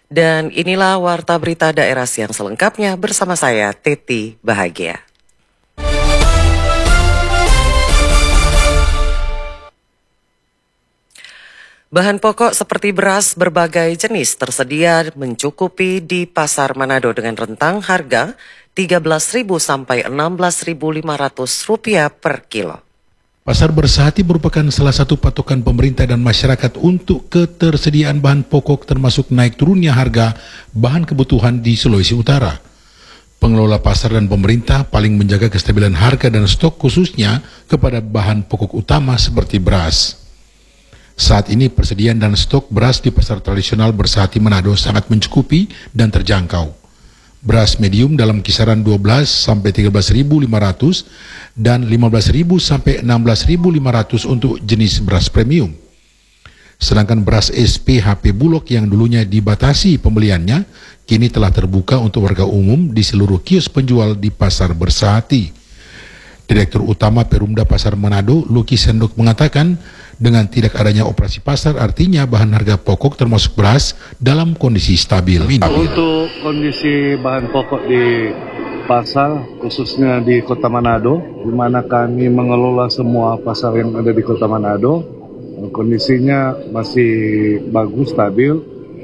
Dan inilah Warta Berita Daerah Siang selengkapnya bersama saya, Teti Bahagia. Bahan pokok seperti beras berbagai jenis tersedia mencukupi di Pasar Manado dengan rentang harga Rp13.000 sampai Rp16.500 per kilo. Pasar Bersahati merupakan salah satu patokan pemerintah dan masyarakat untuk ketersediaan bahan pokok termasuk naik turunnya harga bahan kebutuhan di Sulawesi Utara. Pengelola pasar dan pemerintah paling menjaga kestabilan harga dan stok khususnya kepada bahan pokok utama seperti beras. Saat ini persediaan dan stok beras di pasar tradisional Bersahati Manado sangat mencukupi dan terjangkau. Beras medium dalam kisaran 12 sampai 13.500 dan 15.000 sampai 16.500 untuk jenis beras premium. Sedangkan beras SPHP Bulog yang dulunya dibatasi pembeliannya kini telah terbuka untuk warga umum di seluruh kios penjual di Pasar Bersahati. Direktur Utama Perumda Pasar Manado, Luki Sendok mengatakan, dengan tidak adanya operasi pasar artinya bahan harga pokok termasuk beras dalam kondisi stabil. Untuk kondisi bahan pokok di pasar khususnya di Kota Manado, di mana kami mengelola semua pasar yang ada di Kota Manado, kondisinya masih bagus, stabil.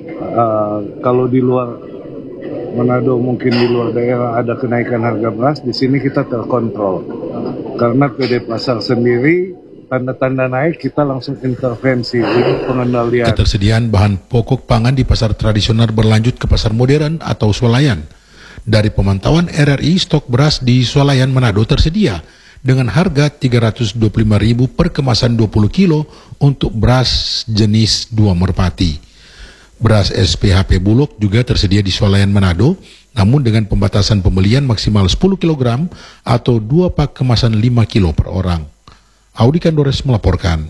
Kalau di luar Manado mungkin di luar daerah ada kenaikan harga beras, di sini kita terkontrol. Karena PD Pasar sendiri tanda-tanda naik kita langsung intervensi untuk pengendalian. Ketersediaan bahan pokok pangan di pasar tradisional berlanjut ke pasar modern atau swalayan. Dari pemantauan RRI, stok beras di swalayan Manado tersedia dengan harga Rp325.000 per kemasan 20 kilo untuk beras jenis 2 merpati. Beras SPHP Bulog juga tersedia di swalayan Manado, namun dengan pembatasan pembelian maksimal 10 kg atau 2 pak kemasan 5 kilo per orang. Audi Kandores melaporkan.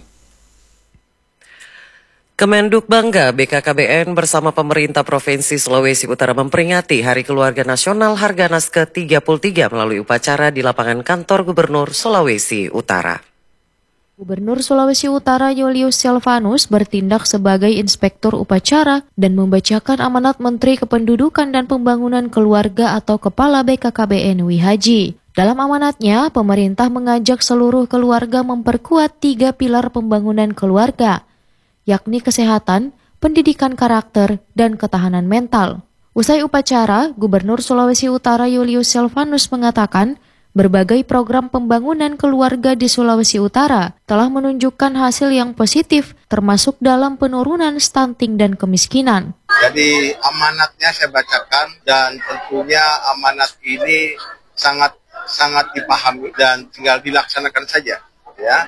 Kemenduk Bangga BKKBN bersama pemerintah Provinsi Sulawesi Utara memperingati Hari Keluarga Nasional Harganas ke-33 melalui upacara di lapangan kantor Gubernur Sulawesi Utara. Gubernur Sulawesi Utara Julius Silvanus bertindak sebagai inspektur upacara dan membacakan amanat Menteri Kependudukan dan Pembangunan Keluarga atau Kepala BKKBN Wihaji. Dalam amanatnya, pemerintah mengajak seluruh keluarga memperkuat 3 pilar pembangunan keluarga, yakni kesehatan, pendidikan karakter, dan ketahanan mental. Usai upacara, Gubernur Sulawesi Utara Julius Silvanus mengatakan, berbagai program pembangunan keluarga di Sulawesi Utara telah menunjukkan hasil yang positif, termasuk dalam penurunan stunting dan kemiskinan. Jadi amanatnya saya bacakan dan tentunya amanat ini sangat dipahami dan tinggal dilaksanakan saja. Ya,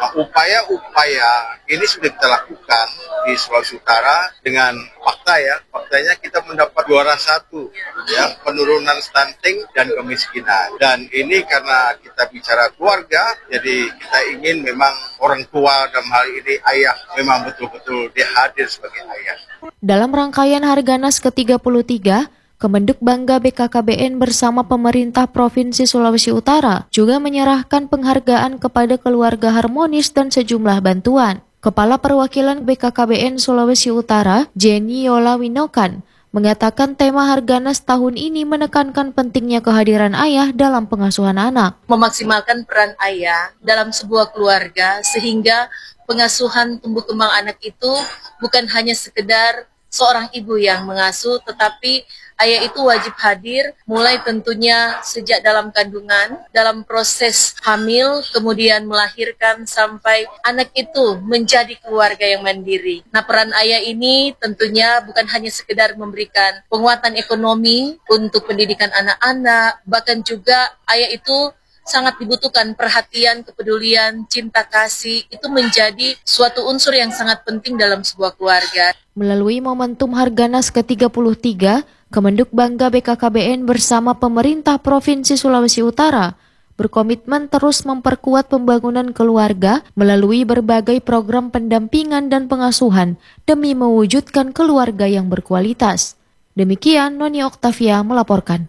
upaya-upaya ini sudah kita lakukan di Sulawesi Utara dengan faktanya kita mendapat juara 1, ya, penurunan stunting dan kemiskinan. Dan ini karena kita bicara keluarga, jadi kita ingin memang orang tua dalam hal ini ayah memang betul-betul dia hadir sebagai ayah. Dalam rangkaian Harganas ke-33, Kemenduk Bangga BKKBN bersama pemerintah Provinsi Sulawesi Utara juga menyerahkan penghargaan kepada keluarga harmonis dan sejumlah bantuan. Kepala Perwakilan BKKBN Sulawesi Utara, Jenny Yola Winokan, mengatakan tema Harganas tahun ini menekankan pentingnya kehadiran ayah dalam pengasuhan anak. Memaksimalkan peran ayah dalam sebuah keluarga sehingga pengasuhan tumbuh kembang anak itu bukan hanya sekedar seorang ibu yang mengasuh, tetapi ayah itu wajib hadir, mulai tentunya sejak dalam kandungan, dalam proses hamil, kemudian melahirkan sampai anak itu menjadi keluarga yang mandiri. Nah, peran ayah ini tentunya bukan hanya sekedar memberikan penguatan ekonomi untuk pendidikan anak-anak, bahkan juga ayah itu sangat dibutuhkan perhatian, kepedulian, cinta kasih, itu menjadi suatu unsur yang sangat penting dalam sebuah keluarga. Melalui momentum Harganas ke-33, Kemenduk Bangga BKKBN bersama pemerintah Provinsi Sulawesi Utara berkomitmen terus memperkuat pembangunan keluarga melalui berbagai program pendampingan dan pengasuhan demi mewujudkan keluarga yang berkualitas. Demikian Noni Oktavia melaporkan.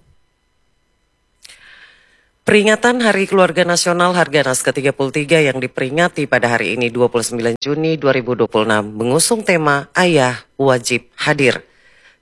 Peringatan Hari Keluarga Nasional Harganas ke-33 yang diperingati pada hari ini 29 Juni 2026 mengusung tema Ayah Wajib Hadir.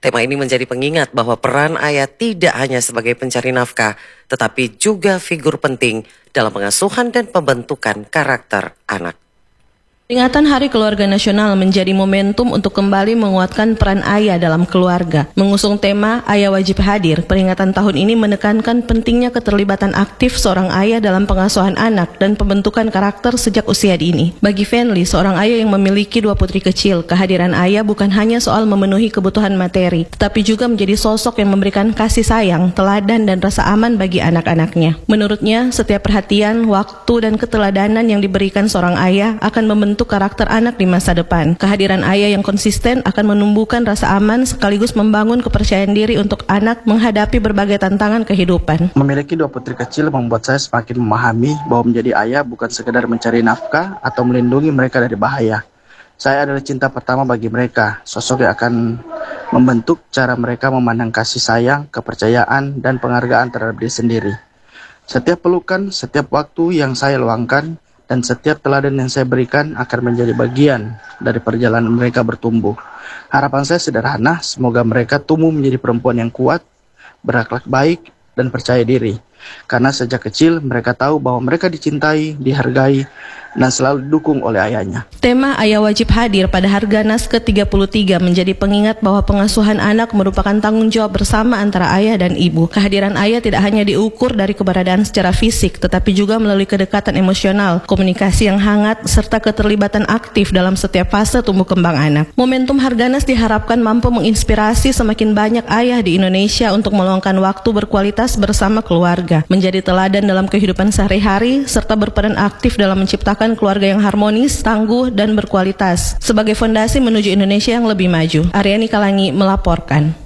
Tema ini menjadi pengingat bahwa peran ayah tidak hanya sebagai pencari nafkah, tetapi juga figur penting dalam pengasuhan dan pembentukan karakter anak. Peringatan Hari Keluarga Nasional menjadi momentum untuk kembali menguatkan peran ayah dalam keluarga. Mengusung tema Ayah Wajib Hadir, peringatan tahun ini menekankan pentingnya keterlibatan aktif seorang ayah dalam pengasuhan anak dan pembentukan karakter sejak usia dini. Bagi Fenly, seorang ayah yang memiliki 2 putri kecil, kehadiran ayah bukan hanya soal memenuhi kebutuhan materi, tetapi juga menjadi sosok yang memberikan kasih sayang, teladan, dan rasa aman bagi anak-anaknya. Menurutnya, setiap perhatian, waktu, dan keteladanan yang diberikan seorang ayah akan membentuk karakter anak di masa depan. Kehadiran ayah yang konsisten akan menumbuhkan rasa aman sekaligus membangun kepercayaan diri untuk anak menghadapi berbagai tantangan kehidupan. Memiliki 2 putri kecil membuat saya semakin memahami bahwa menjadi ayah bukan sekedar mencari nafkah atau melindungi mereka dari bahaya. Saya adalah cinta pertama bagi mereka, sosok yang akan membentuk cara mereka memandang kasih sayang, kepercayaan, dan penghargaan terhadap diri sendiri. Setiap pelukan, setiap waktu yang saya luangkan, dan setiap teladan yang saya berikan akan menjadi bagian dari perjalanan mereka bertumbuh. Harapan saya sederhana, semoga mereka tumbuh menjadi perempuan yang kuat, berakhlak baik, dan percaya diri. Karena sejak kecil mereka tahu bahwa mereka dicintai, dihargai, dan selalu didukung oleh ayahnya. Tema Ayah Wajib Hadir pada Harganas ke-33 menjadi pengingat bahwa pengasuhan anak merupakan tanggung jawab bersama antara ayah dan ibu. Kehadiran ayah tidak hanya diukur dari keberadaan secara fisik, tetapi juga melalui kedekatan emosional, komunikasi yang hangat, serta keterlibatan aktif dalam setiap fase tumbuh kembang anak. Momentum Harganas diharapkan mampu menginspirasi semakin banyak ayah di Indonesia untuk meluangkan waktu berkualitas bersama keluarga, menjadi teladan dalam kehidupan sehari-hari, serta berperan aktif dalam menciptakan keluarga yang harmonis, tangguh, dan berkualitas sebagai fondasi menuju Indonesia yang lebih maju. Aryani Kalangi melaporkan.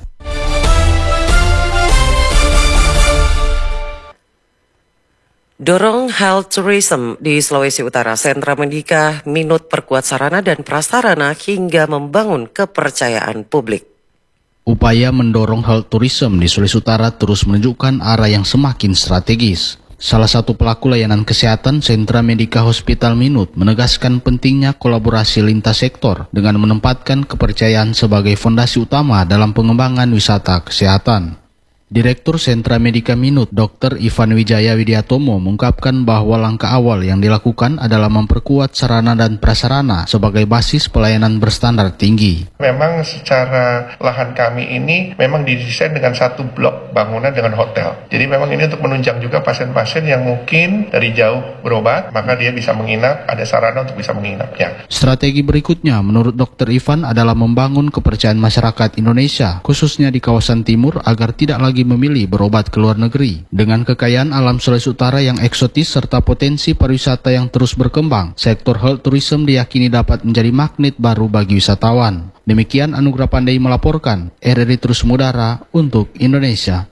Dorong health tourism di Sulawesi Utara, Sentra Medika Minut perkuat sarana dan prasarana hingga membangun kepercayaan publik. Upaya mendorong health tourism di Sulawesi Utara terus menunjukkan arah yang semakin strategis. Salah satu pelaku layanan kesehatan Sentra Medika Hospital Minut menegaskan pentingnya kolaborasi lintas sektor dengan menempatkan kepercayaan sebagai fondasi utama dalam pengembangan wisata kesehatan. Direktur Sentra Medika Minut, Dr. Ivan Wijaya Widiatomo, mengungkapkan bahwa langkah awal yang dilakukan adalah memperkuat sarana dan prasarana sebagai basis pelayanan berstandar tinggi. Memang secara lahan kami ini memang didesain dengan satu blok bangunan dengan hotel. Jadi memang ini untuk menunjang juga pasien-pasien yang mungkin dari jauh berobat, maka dia bisa menginap, ada sarana untuk bisa menginapnya. Strategi berikutnya menurut Dr. Ivan adalah membangun kepercayaan masyarakat Indonesia, khususnya di kawasan timur agar tidak lagi memilih berobat ke luar negeri. Dengan kekayaan alam Sulawesi Utara yang eksotis serta potensi pariwisata yang terus berkembang, sektor health tourism diyakini dapat menjadi magnet baru bagi wisatawan. Demikian Anugrah Pandai melaporkan, RRI Terus Mudara untuk Indonesia.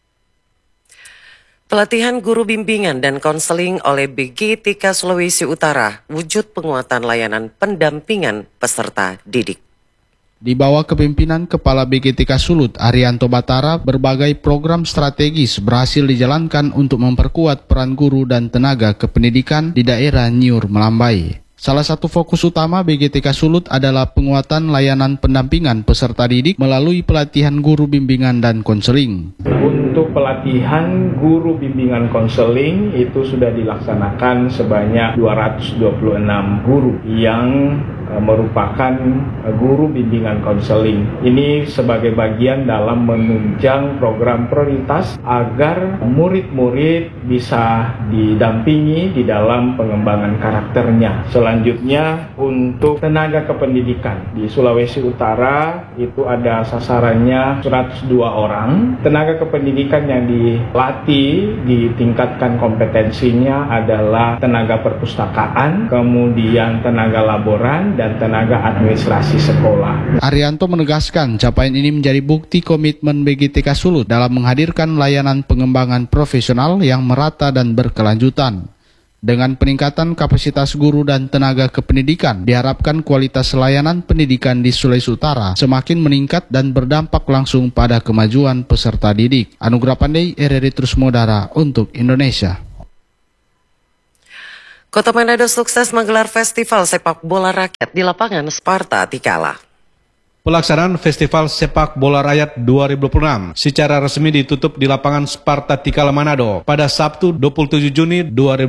Pelatihan guru bimbingan dan konseling oleh BGTK Sulawesi Utara, wujud penguatan layanan pendampingan peserta didik. Di bawah kepemimpinan Kepala BGTK Sulut, Arianto Batara, berbagai program strategis berhasil dijalankan untuk memperkuat peran guru dan tenaga kependidikan di daerah Nyur Melambai. Salah satu fokus utama BGTK Sulut adalah penguatan layanan pendampingan peserta didik melalui pelatihan guru bimbingan dan konseling. Untuk pelatihan guru bimbingan konseling itu sudah dilaksanakan sebanyak 226 guru yang merupakan guru bimbingan konseling. Ini sebagai bagian dalam menunjang program prioritas agar murid-murid bisa didampingi di dalam pengembangan karakternya. Selanjutnya untuk tenaga kependidikan di Sulawesi Utara itu ada sasarannya 102 orang. Tenaga kependidikan yang dilatih, ditingkatkan kompetensinya adalah tenaga perpustakaan, kemudian tenaga laboran, dan tenaga administrasi sekolah. Arianto menegaskan capaian ini menjadi bukti komitmen BGTK Sulut dalam menghadirkan layanan pengembangan profesional yang merata dan berkelanjutan. Dengan peningkatan kapasitas guru dan tenaga kependidikan, diharapkan kualitas layanan pendidikan di Sulawesi Utara semakin meningkat dan berdampak langsung pada kemajuan peserta didik. Anugrah Pandai, RRI Terus Mudara untuk Indonesia. Kota Manado sukses menggelar festival sepak bola rakyat di lapangan Sparta Tikala. Pelaksanaan Festival Sepak Bola Rakyat 2026 secara resmi ditutup di lapangan Sparta Tikala Manado pada Sabtu 27 Juni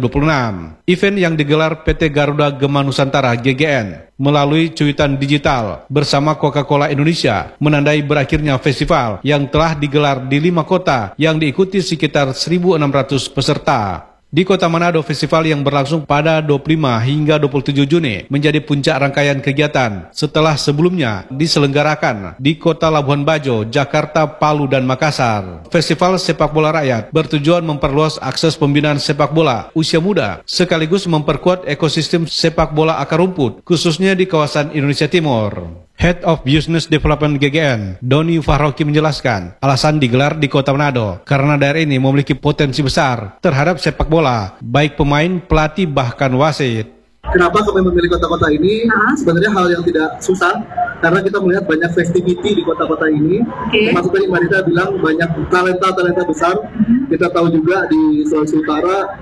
2026. Event yang digelar PT Garuda Gema Nusantara GGN melalui cuitan digital bersama Coca-Cola Indonesia menandai berakhirnya festival yang telah digelar di 5 kota yang diikuti sekitar 1.600 peserta. Di Kota Manado, festival yang berlangsung pada 25 hingga 27 Juni menjadi puncak rangkaian kegiatan setelah sebelumnya diselenggarakan di Kota Labuhan Bajo, Jakarta, Palu, dan Makassar. Festival Sepak Bola Rakyat bertujuan memperluas akses pembinaan sepak bola usia muda sekaligus memperkuat ekosistem sepak bola akar rumput khususnya di kawasan Indonesia Timur. Head of Business Development GGN, Doni Fahroki menjelaskan, alasan digelar di Kota Manado karena daerah ini memiliki potensi besar terhadap sepak bola, baik pemain, pelatih, bahkan wasit. Kenapa kami memilih kota-kota ini? Sebenarnya hal yang tidak susah, karena kita melihat banyak festivity di kota-kota ini. Termasuk tadi Marita bilang banyak talenta-talenta besar. Kita tahu juga di Sulawesi Utara,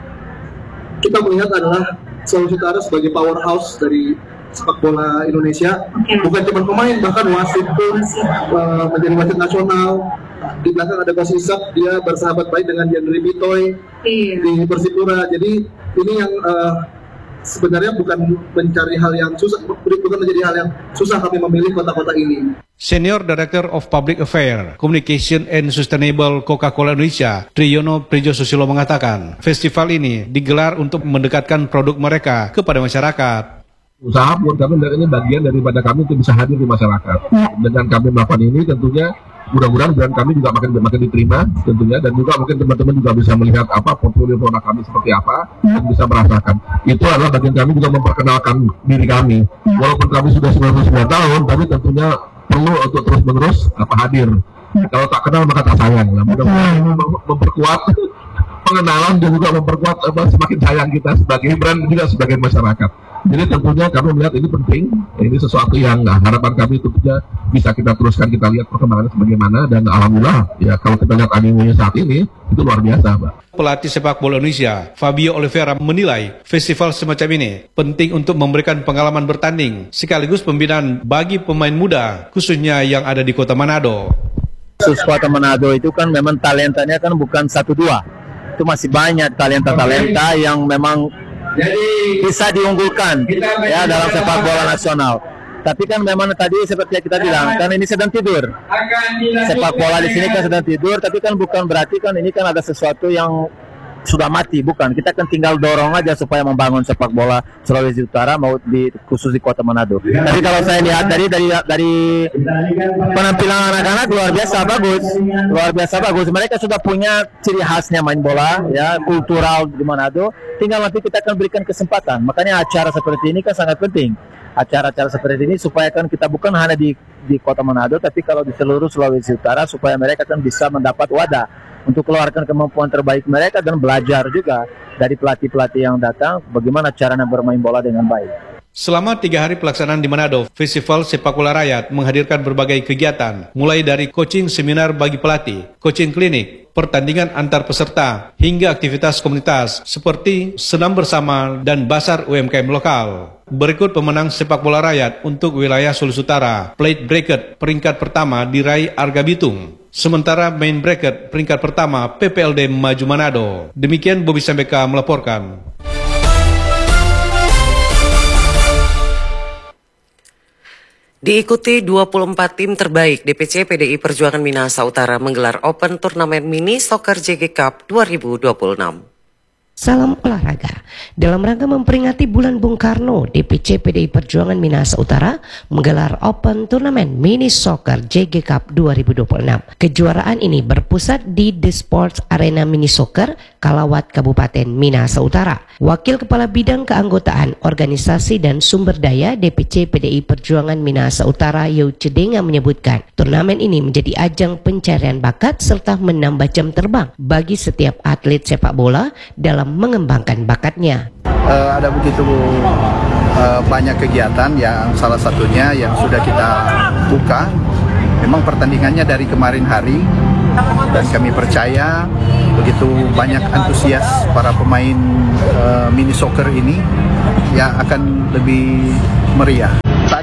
kita melihat adalah Sulawesi Utara sebagai powerhouse dari sepak bola Indonesia, bukan cuma pemain, bahkan wasit pun menjadi wasit nasional. Di belakang ada Coach Isak, dia bersahabat baik dengan Yandri Bitoy di Persipura. Jadi ini yang sebenarnya bukan mencari hal yang susah, bukan menjadi hal yang susah kami memilih kota-kota ini. Senior Director of Public Affairs, Communication and Sustainable Coca-Cola Indonesia, Triyono Prijo Susilo mengatakan, festival ini digelar untuk mendekatkan produk mereka kepada masyarakat. Usaha buat kami ini bagian daripada kami untuk bisa hadir di masyarakat. Dengan kami melakukan ini tentunya mudah-mudahan brand kami juga makin diterima tentunya, dan juga mungkin teman-teman juga bisa melihat apa portfolio produk kami seperti apa dan bisa merasakan. Itu adalah bagian kami juga memperkenalkan diri kami. Walaupun kami sudah 99 tahun, tapi tentunya perlu untuk terus-menerus hadir. Kalau tak kenal maka tak sayang. Mudah-mudahan memperkuat pengenalan dan juga memperkuat semakin sayang kita sebagai brand juga sebagai masyarakat. Jadi tentunya kami melihat ini penting, ini sesuatu yang harapan kami tentunya bisa kita teruskan, kita lihat perkembangannya sebagaimana, dan alhamdulillah ya kalau kita lihat animenya saat ini itu luar biasa, Pak. Pelatih sepak bola Indonesia, Fabio Oliveira, menilai festival semacam ini penting untuk memberikan pengalaman bertanding sekaligus pembinaan bagi pemain muda khususnya yang ada di Kota Manado. Khusus Kota Manado itu kan memang talentanya kan bukan 1-2, itu masih banyak talenta-talenta yang memang bisa diunggulkan ya dalam sepak bola nasional. Tapi kan memang tadi seperti yang kita bilang, kan ini sedang tidur. Sepak bola di sini kan sedang tidur, tapi kan bukan berarti kan ini kan ada sesuatu yang sudah mati, bukan. Kita kan tinggal dorong aja supaya membangun sepak bola Sulawesi Utara mau khusus di Kota Manado. Tapi kalau saya lihat dari penampilan anak-anak luar biasa bagus. Mereka sudah punya ciri khasnya main bola, ya kultural di Manado. Tinggal nanti kita akan berikan kesempatan. Makanya acara seperti ini kan sangat penting. Acara-acara seperti ini supaya kan kita bukan hanya di Kota Manado, tapi kalau di seluruh Sulawesi Utara supaya mereka kan bisa mendapat wadah untuk keluarkan kemampuan terbaik mereka dan belajar juga dari pelatih-pelatih yang datang bagaimana caranya bermain bola dengan baik. Selama 3 hari pelaksanaan di Manado, Festival Sepak Bola Rakyat menghadirkan berbagai kegiatan, mulai dari coaching seminar bagi pelatih, coaching klinik, pertandingan antar peserta, hingga aktivitas komunitas seperti senam bersama dan basar UMKM lokal. Berikut pemenang sepak bola rakyat untuk wilayah Sulawesi Utara. Plate bracket peringkat pertama diraih Arga Bitung. Sementara main bracket peringkat pertama PPLD Maju Manado. Demikian Bobby Sambeka melaporkan. Diikuti 24 tim terbaik, DPC PDI Perjuangan Minahasa Utara menggelar Open Turnamen Mini Soccer JG Cup 2026. Salam olahraga. Dalam rangka memperingati Bulan Bung Karno, DPC PDI Perjuangan Minahasa Utara menggelar Open Turnamen Mini Soccer JG Cup 2026. Kejuaraan ini berpusat di The Sports Arena Mini Soccer, Kalawat, Kabupaten Minahasa Utara. Wakil Kepala Bidang Keanggotaan, Organisasi dan Sumber Daya DPC PDI Perjuangan Minahasa Utara, Yeu Cedenga menyebutkan, turnamen ini menjadi ajang pencarian bakat serta menambah jam terbang bagi setiap atlet sepak bola dalam mengembangkan bakatnya. Ada begitu banyak kegiatan, yang salah satunya yang sudah kita buka. Memang pertandingannya dari kemarin hari, dan kami percaya begitu banyak antusias para pemain mini soccer ini ya akan lebih meriah. Saat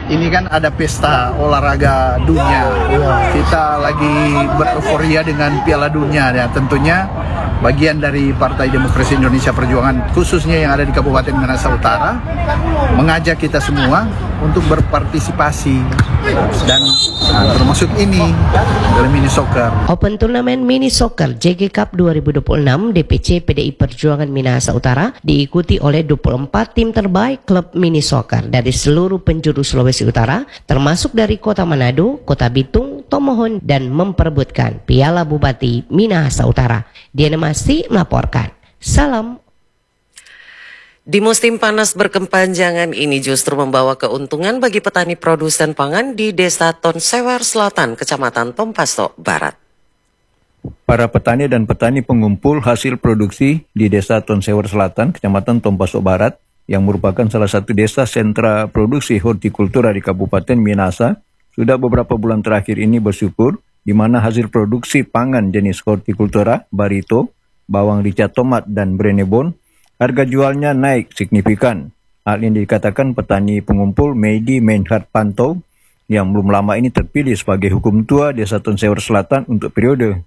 ini kan ada pesta olahraga dunia. Kita lagi bereuforiya dengan Piala Dunia ya. Tentunya bagian dari Partai Demokrasi Indonesia Perjuangan khususnya yang ada di Kabupaten Minahasa Utara mengajak kita semua untuk berpartisipasi dan termasuk ini dalam mini soccer. Open Turnamen Mini Soccer JG Cup 2026 DPC PDI Perjuangan Minahasa Utara diikuti oleh 24 tim terbaik klub mini soccer dari seluruh penjuru Sulawesi Utara, termasuk dari Kota Manado, Kota Bitung, Tomohon, dan memperebutkan Piala Bupati Minahasa Utara. Diana Masti melaporkan. Salam. Di musim panas berkepanjangan ini justru membawa keuntungan bagi petani produsen pangan di Desa Tonsewer Selatan, Kecamatan Tompaso Barat. Para petani dan petani pengumpul hasil produksi di Desa Tonsewer Selatan, Kecamatan Tompaso Barat, yang merupakan salah satu desa sentra produksi hortikultura di Kabupaten Minahasa, sudah beberapa bulan terakhir ini bersyukur di mana hasil produksi pangan jenis hortikultura, barito, bawang rica tomat, dan brenebon, harga jualnya naik signifikan. Hal ini dikatakan petani pengumpul Meidi Menhard Panto yang belum lama ini terpilih sebagai hukum tua Desa Tonsewer Selatan untuk periode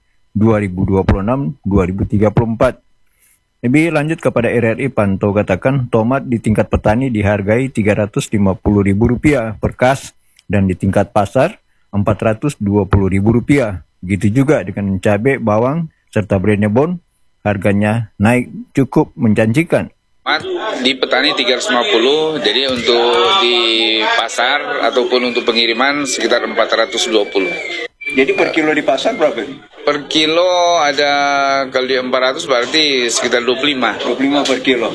2026-2034. Lebih lanjut kepada RRI, Panto katakan tomat di tingkat petani dihargai Rp350.000 per kas dan di tingkat pasar Rp420.000. Begitu juga dengan cabai, bawang, serta brenebon, harganya naik cukup menjanjikan. Di petani 350, jadi untuk di pasar ataupun untuk pengiriman sekitar 420. Jadi per kilo di pasar berapa? Per kilo ada kalau di 400 berarti sekitar 25. 25 per kilo?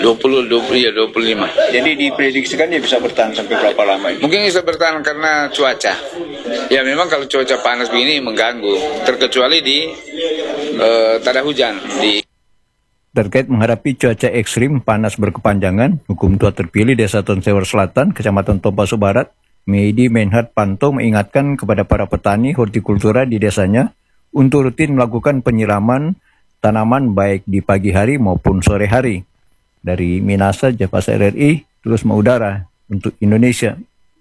25. Jadi diprediksikan dia bisa bertahan sampai berapa lama ini? Mungkin bisa bertahan karena cuaca. Ya memang kalau cuaca panas begini mengganggu, terkecuali di tak ada hujan. Terkait menghadapi cuaca ekstrim panas berkepanjangan, hukum tua terpilih Desa Tonsewer Selatan, Kecamatan Tompaso Barat, Meidi Menhard Panto mengingatkan kepada para petani hortikultura di desanya untuk rutin melakukan penyiraman tanaman baik di pagi hari maupun sore hari. Dari Minahasa, Jafas RRI, terus mengudara untuk Indonesia.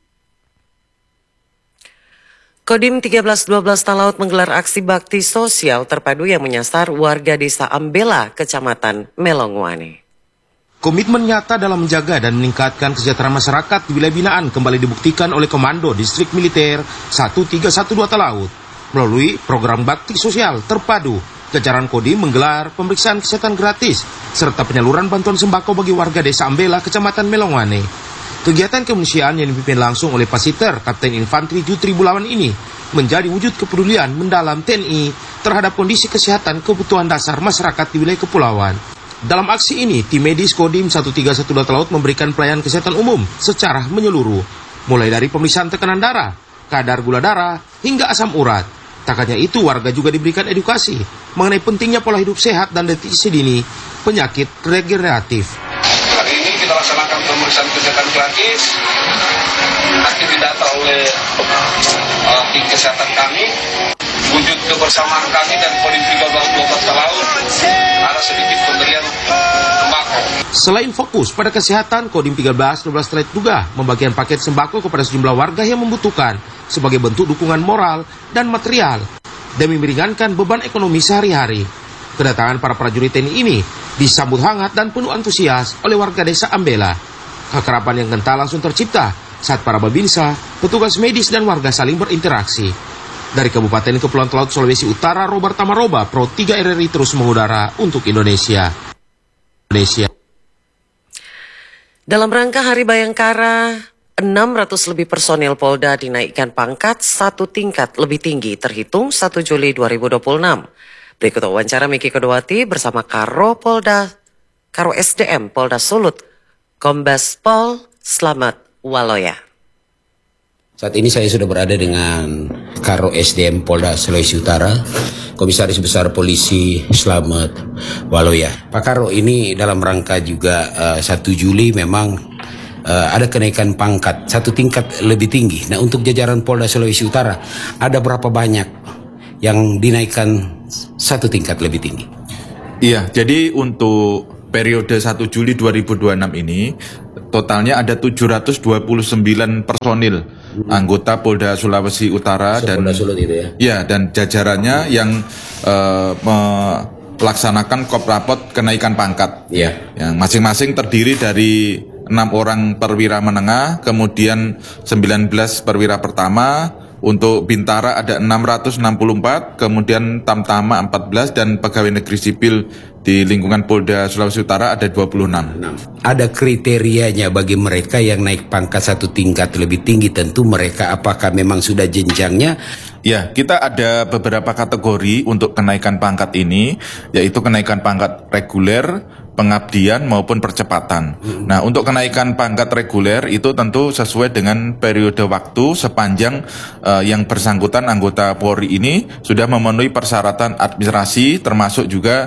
Kodim 1312 Talaut menggelar aksi bakti sosial terpadu yang menyasar warga Desa Ambela, Kecamatan Melongwane. Komitmen nyata dalam menjaga dan meningkatkan kesejahteraan masyarakat di wilayah binaan kembali dibuktikan oleh Komando Distrik Militer 1312 Talaut. Melalui program bakti sosial terpadu, jajaran Kodim menggelar pemeriksaan kesehatan gratis serta penyaluran bantuan sembako bagi warga Desa Ambela, Kecamatan Melongwane. Kegiatan kemanusiaan yang dipimpin langsung oleh Pasiter Kapten Infanteri Jutri Bulawan ini menjadi wujud kepedulian mendalam TNI terhadap kondisi kesehatan kebutuhan dasar masyarakat di wilayah kepulauan. Dalam aksi ini, tim medis Kodim 1312 Talaut memberikan pelayanan kesehatan umum secara menyeluruh, mulai dari pemeriksaan tekanan darah, kadar gula darah, hingga asam urat. Tak hanya itu, warga juga diberikan edukasi mengenai pentingnya pola hidup sehat dan deteksi dini penyakit regeneratif. Hari ini kita laksanakan pemeriksaan kesehatan gratis, nanti didata oleh tim kesehatan kami. Wujud kebersamaan kami dan Kodim 1312 Talaut ada sedikit pemberian sembako. Selain fokus pada kesehatan, Kodim 1312 Talaut juga membagikan paket sembako kepada sejumlah warga yang membutuhkan sebagai bentuk dukungan moral dan material demi meringankan beban ekonomi sehari-hari. Kedatangan para prajurit TNI ini disambut hangat dan penuh antusias oleh warga Desa Ambela. Kekeraban yang kental langsung tercipta saat para babinsa, petugas medis dan warga saling berinteraksi. Dari Kabupaten Kepulauan Talaut, Sulawesi Utara, Robert Tamaroba, Pro 3 RRI terus mengudara untuk Indonesia. Dalam rangka Hari Bayangkara, 600 lebih personil Polda dinaikkan pangkat satu tingkat lebih tinggi terhitung 1 Juli 2026. Berikut wawancara Miki Kodowati bersama Karo SDM Polda Sulut, Kombes Pol Slamet Waloya. Saat ini saya sudah berada dengan Karo SDM Polda Sulawesi Utara, Komisaris Besar Polisi Slamet Waloya. Pak Karo, ini dalam rangka juga 1 Juli memang ada kenaikan pangkat satu tingkat lebih tinggi. Nah, untuk jajaran Polda Sulawesi Utara ada berapa banyak yang dinaikkan satu tingkat lebih tinggi? Iya, jadi untuk periode 1 Juli 2026 ini totalnya ada 729 personil anggota Polda Sulawesi Utara dan dan jajarannya yang melaksanakan koprapot kenaikan pangkat. Yang masing-masing terdiri dari 6 orang perwira menengah, kemudian 19 perwira pertama. Untuk Bintara ada 664, kemudian Tamtama 14, dan pegawai negeri sipil di lingkungan Polda Sulawesi Utara ada 26. Ada kriterianya bagi mereka yang naik pangkat satu tingkat lebih tinggi, tentu mereka apakah memang sudah jenjangnya? Ya, kita ada beberapa kategori untuk kenaikan pangkat ini, yaitu kenaikan pangkat reguler, pengabdian maupun percepatan. Nah, untuk kenaikan pangkat reguler itu tentu sesuai dengan periode waktu sepanjang yang bersangkutan anggota Polri ini sudah memenuhi persyaratan administrasi, termasuk juga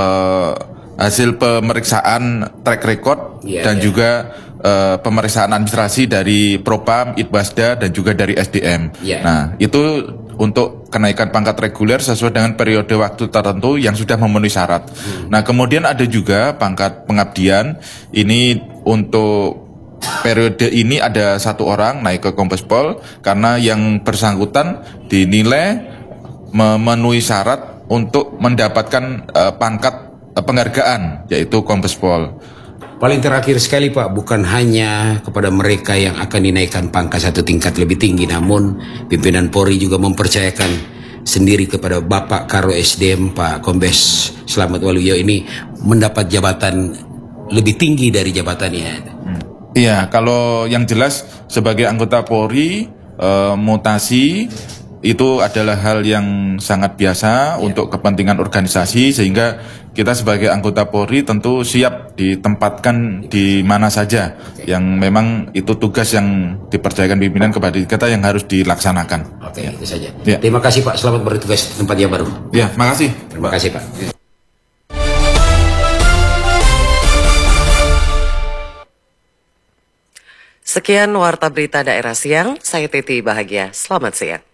hasil pemeriksaan track record dan juga pemeriksaan administrasi dari Propam, Itbasda, dan juga dari SDM. Nah, itu untuk kenaikan pangkat reguler sesuai dengan periode waktu tertentu yang sudah memenuhi syarat. Nah, kemudian ada juga pangkat pengabdian. Ini untuk periode ini ada 1 orang naik ke Kombes Pol karena yang bersangkutan dinilai memenuhi syarat untuk mendapatkan pangkat penghargaan, yaitu Kombes Pol. Paling terakhir sekali Pak, bukan hanya kepada mereka yang akan dinaikkan pangkat satu tingkat lebih tinggi, namun pimpinan Polri juga mempercayakan sendiri kepada Bapak Karo SDM Pak Kombes Slamet Waluyo ini mendapat jabatan lebih tinggi dari jabatannya. Iya, kalau yang jelas sebagai anggota Polri, mutasi itu adalah hal yang sangat biasa untuk kepentingan organisasi, sehingga kita sebagai anggota Polri tentu siap ditempatkan di mana saja yang memang itu tugas yang dipercayakan pimpinan kepada kita yang harus dilaksanakan. Oke, itu saja. Terima kasih Pak, selamat bertugas di tempat yang baru. Ya, makasih. Terima kasih Pak. Sekian Warta Berita Daerah Siang, saya Titi Bahagia, selamat siang.